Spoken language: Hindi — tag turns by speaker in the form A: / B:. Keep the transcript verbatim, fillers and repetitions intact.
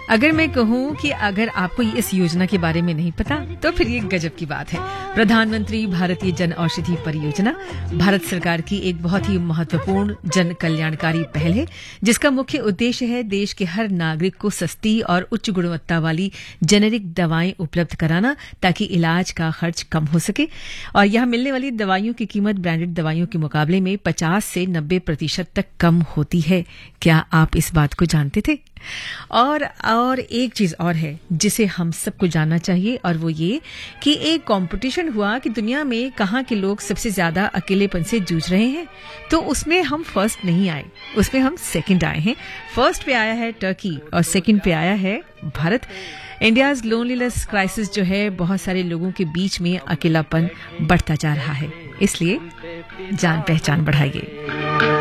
A: अगर मैं कहूं कि अगर आपको इस योजना के बारे में नहीं पता तो फिर ये गजब की बात है। प्रधानमंत्री भारतीय जन औषधि परियोजना भारत सरकार की एक बहुत ही महत्वपूर्ण जन कल्याणकारी पहल है, जिसका मुख्य उद्देश्य है देश के हर नागरिक को सस्ती और उच्च गुणवत्ता वाली जेनेरिक दवाएं उपलब्ध कराना, ताकि इलाज का खर्च कम हो सके। और यहां मिलने वाली दवाइयों की कीमत ब्रांडेड दवाइयों के मुकाबले में पचास से नब्बे प्रतिशत तक कम होती है। क्या आप इस बात को जानते थे? और और एक चीज और है जिसे हम सबको जानना चाहिए, और वो ये कि एक कंपटीशन हुआ कि दुनिया में कहाँ के लोग सबसे ज्यादा अकेलेपन से जूझ रहे हैं, तो उसमें हम फर्स्ट नहीं आए, उसमें हम सेकंड आए हैं। फर्स्ट पे आया है टर्की और सेकंड पे आया है भारत। इंडियाज लोनलीनेस क्राइसिस जो है, बहुत सारे लोगों के बीच में अकेलापन बढ़ता जा रहा है, इसलिए जान पहचान बढ़ाइए।